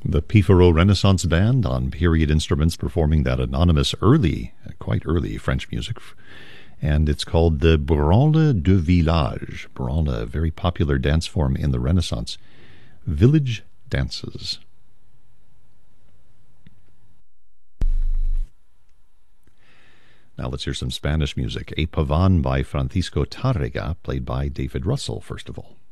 The Pifaro Renaissance Band on period instruments performing that anonymous quite early French music. And it's called the Branle de Village. Branle, a very popular dance form in the Renaissance. Village dances. Now let's hear some Spanish music. A Paván by Francisco Tárrega, played by David Russell, first of all.